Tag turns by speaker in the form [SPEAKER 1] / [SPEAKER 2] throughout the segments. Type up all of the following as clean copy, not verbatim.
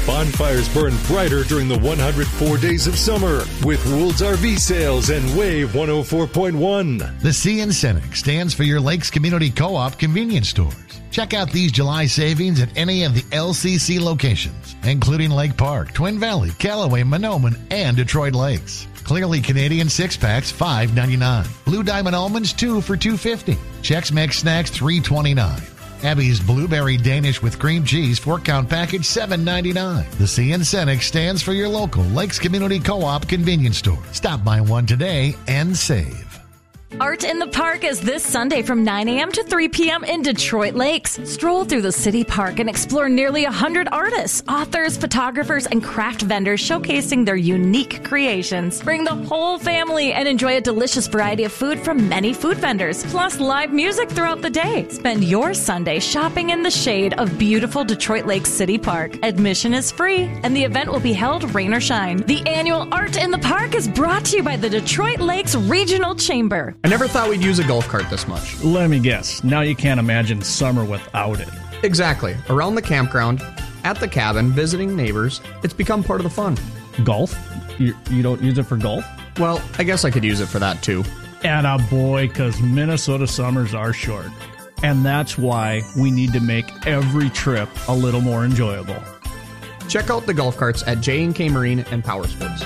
[SPEAKER 1] bonfires burn brighter during the 104 days of summer with Woold's RV sales and Wave 104.1.
[SPEAKER 2] The C in Cenex stands for your Lakes Community Co-op convenience stores. Check out these July savings at any of the LCC locations, including Lake Park, Twin Valley, Callaway, Monoman, and Detroit Lakes. Clearly Canadian 6-packs, $5.99. Blue Diamond Almonds, 2 for $2.50. Chex Mix Snacks, $3.29. Abby's Blueberry Danish with cream cheese 4-count package, $7.99. The C in Cenex stands for your local Lakes Community Co-op convenience store. Stop by one today and save.
[SPEAKER 3] Art in the Park is this Sunday from 9 a.m. to 3 p.m. in Detroit Lakes. Stroll through the city park and explore nearly 100 artists, authors, photographers, and craft vendors showcasing their unique creations. Bring the whole family and enjoy a delicious variety of food from many food vendors, plus live music throughout the day. Spend your Sunday shopping in the shade of beautiful Detroit Lakes City Park. Admission is free, and the event will be held rain or shine. The annual Art in the Park is brought to you by the Detroit Lakes Regional Chamber.
[SPEAKER 4] I never thought we'd use a golf cart this much.
[SPEAKER 5] Let me guess. Now you can't imagine summer without it.
[SPEAKER 4] Exactly. Around the campground, at the cabin, visiting neighbors, it's become part of the fun.
[SPEAKER 5] Golf? You don't use it for golf?
[SPEAKER 4] Well, I guess I could use it for that too.
[SPEAKER 5] Attaboy, because Minnesota summers are short. And that's why we need to make every trip a little more enjoyable.
[SPEAKER 4] Check out the golf carts at J&K Marine and Power Sports.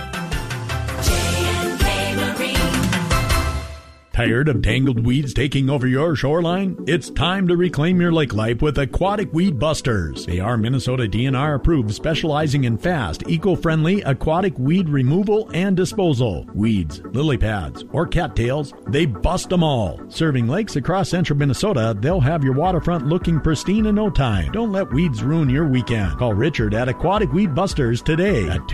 [SPEAKER 6] Tired of tangled weeds taking over your shoreline? It's time to reclaim your lake life with Aquatic Weed Busters. They are Minnesota DNR approved, specializing in fast, eco-friendly aquatic weed removal and disposal. Weeds, lily pads, or cattails, they bust them all. Serving lakes across central Minnesota, they'll have your waterfront looking pristine in no time. Don't let weeds ruin your weekend. Call Richard at Aquatic Weed Busters today at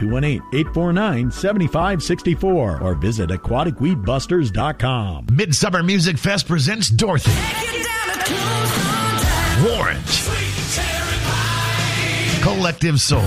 [SPEAKER 6] 218-849-7564 or visit aquaticweedbusters.com.
[SPEAKER 2] Midsummer Music Fest presents Dorothy, Warrant, Collective Soul,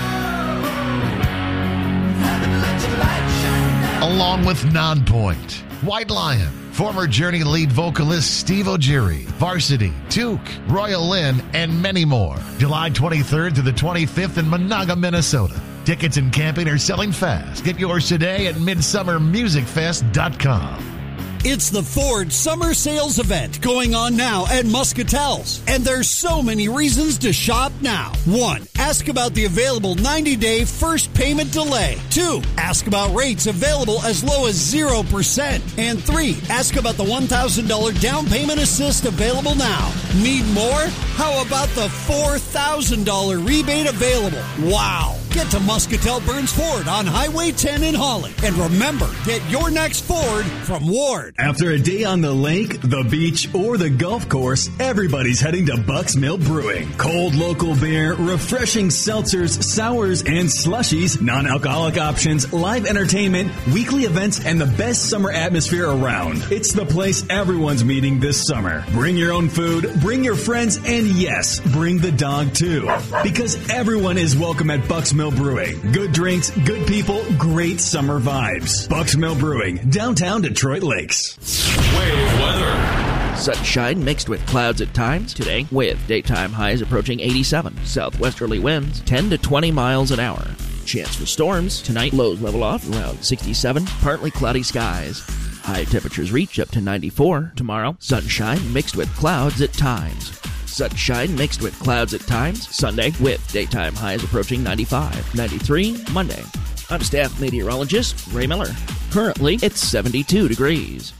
[SPEAKER 2] along with Nonpoint, White Lion, former Journey lead vocalist Steve O'Geary, Varsity, Took, Royal Lynn, and many more. July 23rd to the 25th in Monaga, Minnesota. Tickets and camping are selling fast. Get yours today at midsummermusicfest.com.
[SPEAKER 7] It's the Ford Summer Sales Event going on now at Muscatel's. And there's so many reasons to shop now. 1. Ask about the available 90-day first payment delay. 2. Ask about rates available as low as 0%. And 3. Ask about the $1,000 down payment assist available now. Need more? How about the $4,000 rebate available? Wow! Get to Muscatel Burns Ford on Highway 10 in Holly. And remember, get your next Ford from Ward.
[SPEAKER 8] After a day on the lake, the beach, or the golf course, everybody's heading to Buck's Mill Brewing. Cold local beer, refreshing seltzers, sours, and slushies, non-alcoholic options, live entertainment, weekly events, and the best summer atmosphere around. It's the place everyone's meeting this summer. Bring your own food, bring your friends, and yes, bring the dog too. Because everyone is welcome at Buck's Mill Brewing. Good drinks, good people, great summer vibes. Buck's Mill Brewing, downtown Detroit Lakes.
[SPEAKER 9] Wave weather. Sunshine mixed with clouds at times today, with daytime highs approaching 87. Southwesterly winds 10 to 20 miles an hour. Chance for storms tonight. Lows level off around 67. Partly cloudy skies. High temperatures reach up to 94 tomorrow. Sunshine mixed with clouds at times. Sunshine mixed with clouds at times Sunday, with daytime highs approaching 95. 93 Monday. I'm staff meteorologist Ray Miller. Currently, it's 72 degrees.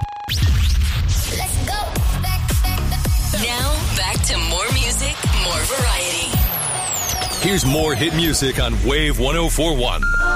[SPEAKER 10] Let's go. Now, back to more music, more variety.
[SPEAKER 1] Here's more hit music on Wave 104.1.